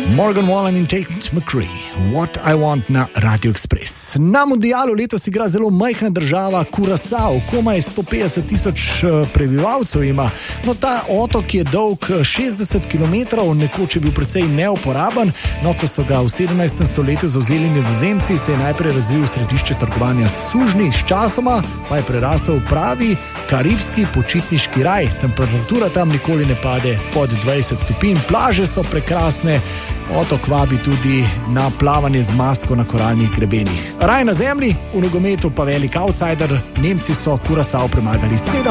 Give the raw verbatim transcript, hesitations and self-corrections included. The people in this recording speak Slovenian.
Morgan Wallen in Tate McCree, What I Want na Radio Express. Na mundialu letos igra zelo majhna država Curaçao, komaj sto petdeset tisoč prebivalcev ima. No, ta otok je dolg šestdeset kilometrov, nekoč je bil precej neuporaben, no, ko so ga v sedemnajstem stoletju zavzeli Nizozemci, se je najprej razvil v središče trgovanja s sužnji, s časoma pa je prerasel pravi karibski počitniški raj. Temperatura tam nikoli ne pade pod dvajset stopinj, plaže so prekrasne, otok vabi tudi na plavanje z masko na koralnih grebenih. Raj na zemlji, v nogometu pa velik outsider, Nemci so Curaçao premagali sedem